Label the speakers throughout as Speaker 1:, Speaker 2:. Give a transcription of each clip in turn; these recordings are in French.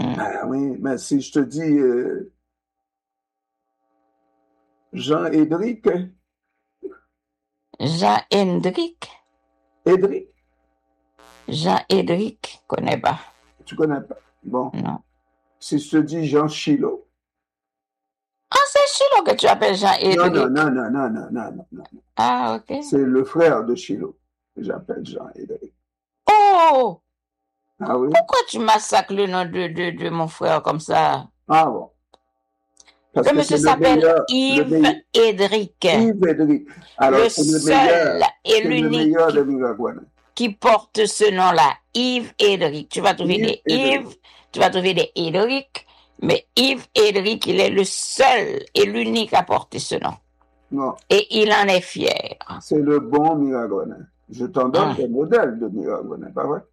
Speaker 1: Ah oui, mais si je te dis Jean-Édric,
Speaker 2: Jean-Hendrik.
Speaker 1: Édric,
Speaker 2: Jean-Hendrik, connais pas.
Speaker 1: tu connais pas. Bon,
Speaker 2: Non.
Speaker 1: si je te dis Jean Chilo.
Speaker 2: Ah, c'est Chilo que tu appelles
Speaker 1: Non,
Speaker 2: Jean-Hendrik.
Speaker 1: non.
Speaker 2: Ah, ok.
Speaker 1: C'est le frère de Chilo que j'appelle Jean-Édric.
Speaker 2: Oh!
Speaker 1: Ah oui?
Speaker 2: Pourquoi tu massacres le nom de mon frère comme ça?
Speaker 1: Ah bon. Parce
Speaker 2: Le
Speaker 1: que
Speaker 2: monsieur
Speaker 1: c'est
Speaker 2: s'appelle
Speaker 1: le
Speaker 2: Yves
Speaker 1: meilleur,
Speaker 2: Hendrik.
Speaker 1: Yves Édric. Alors,
Speaker 2: Le seul et
Speaker 1: c'est le meilleur
Speaker 2: l'unique
Speaker 1: de Miragouane.
Speaker 2: qui porte ce nom-là, Yves Hendrik. Tu vas trouver
Speaker 1: Yves
Speaker 2: des
Speaker 1: Édric.
Speaker 2: Yves, tu vas trouver des Hendrik, mais Yves Hendrik, il est le seul et l'unique à porter ce nom.
Speaker 1: Non,
Speaker 2: Et il en est fier.
Speaker 1: c'est le bon Miragouane. Je t'en donne des modèles de Miragouane, pas vrai?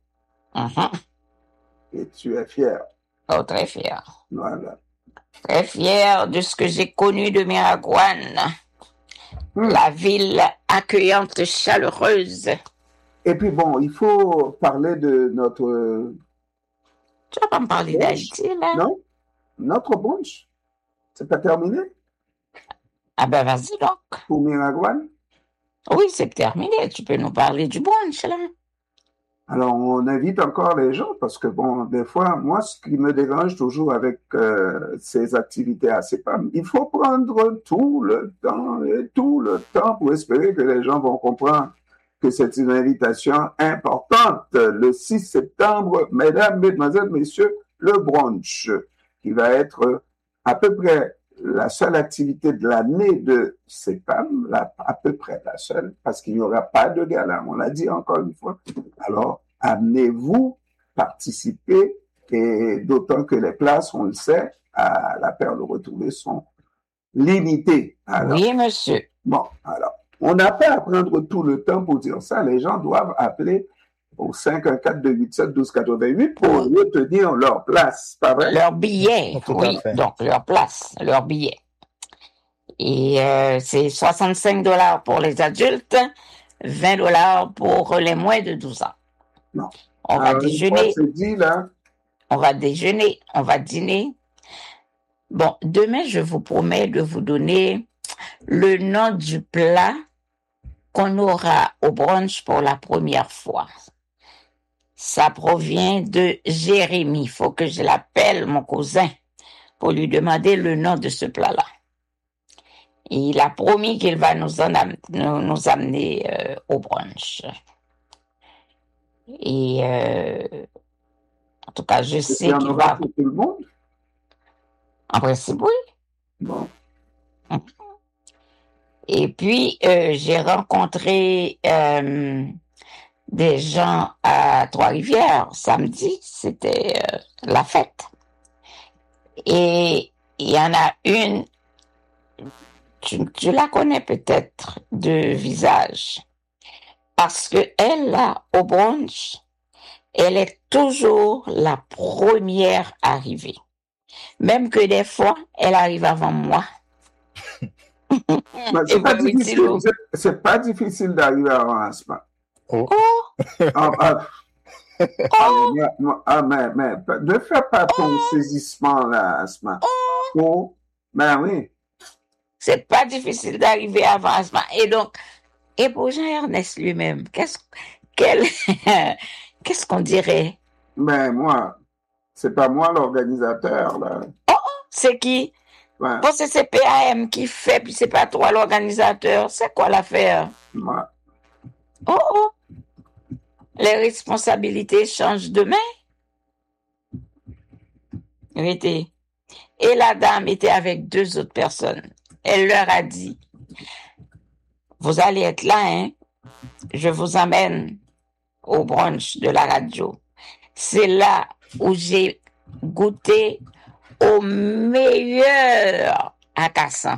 Speaker 1: Et tu es fier.
Speaker 2: Oh, très fier.
Speaker 1: Voilà.
Speaker 2: Très fier de ce que j'ai connu de Miragouane. La ville accueillante, chaleureuse.
Speaker 1: Et puis bon, il faut parler de notre...
Speaker 2: Tu vas pas me parler d'Haïti, là?
Speaker 1: Non, notre brunch. C'est pas terminé?
Speaker 2: Ah ben, vas-y donc.
Speaker 1: Pour Miragouane?
Speaker 2: Oui, c'est terminé. Tu peux nous parler du brunch, là.
Speaker 1: Alors, on invite encore les gens parce que, bon, des fois, moi, ce qui me dérange toujours avec ces activités à CEPAM, il faut prendre tout le temps pour espérer que les gens vont comprendre que c'est une invitation importante. Le 6 septembre, mesdames, mesdemoiselles, messieurs, le brunch, qui va être à peu près la seule activité de l'année de CEPAM, à peu près la seule, parce qu'il n'y aura pas de gala, on l'a dit encore une fois. Alors, amenez-vous, participez, et d'autant que les places, on le sait, à la Perle Retournée sont limitées. Alors,
Speaker 2: oui, monsieur.
Speaker 1: Bon, alors, on n'a pas à prendre tout le temps pour dire ça. Les gens doivent appeler au 514-287-1288 pour retenir leur place, pas vrai?
Speaker 2: Leur billet, oui, donc leur place, leur billet. Et c'est 65 $ pour les adultes, 20 $ pour les moins de 12 ans.
Speaker 1: Non.
Speaker 2: On va déjeuner.
Speaker 1: C'est dit, là.
Speaker 2: On va déjeuner, on va dîner. Bon, demain, je vous promets de vous donner le nom du plat qu'on aura au brunch pour la première fois. Ça provient de Jérémy. Il faut que je l'appelle, mon cousin, pour lui demander le nom de ce plat-là. Il a promis qu'il va nous amener au brunch. Et en tout cas, je sais qu'il va...
Speaker 1: Pour tout le monde?
Speaker 2: En principe, oui.
Speaker 1: Bon.
Speaker 2: Et puis, j'ai rencontré des gens à Trois-Rivières samedi. C'était la fête. Et il y en a une, tu la connais peut-être de visage. Parce que elle, là, au brunch, elle est toujours la première arrivée. Même que des fois, elle arrive avant moi.
Speaker 1: C'est pas difficile d'arriver avant Asma.
Speaker 2: Oh.
Speaker 1: Mais ne fais pas ton saisissement là, Asma. Oh, ben oui.
Speaker 2: C'est pas difficile d'arriver avant Asma. Et donc, et pour Jean-Ernest lui-même, qu'est-ce qu'on dirait?
Speaker 1: Ben moi, c'est pas moi l'organisateur là.
Speaker 2: Oh, c'est qui?
Speaker 1: Ouais.
Speaker 2: Bon, c'est PAM qui fait, puis c'est pas toi l'organisateur. C'est quoi l'affaire?
Speaker 1: Ouais.
Speaker 2: Oh. Les responsabilités changent de main. Et la dame était avec 2 autres personnes. Elle leur a dit, vous allez être là, hein? Je vous emmène au brunch de la radio. C'est là où j'ai goûté au meilleur à Cassan.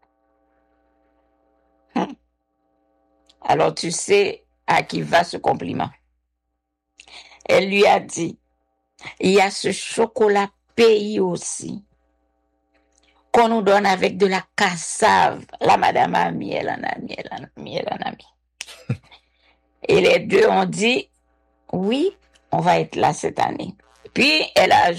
Speaker 2: Alors tu sais à qui va ce compliment. Elle lui a dit, il y a ce chocolat pays aussi qu'on nous donne avec de la cassave. La madame a mis, elle en a mis. Et les deux ont dit, oui, on va être là cette année. Puis elle a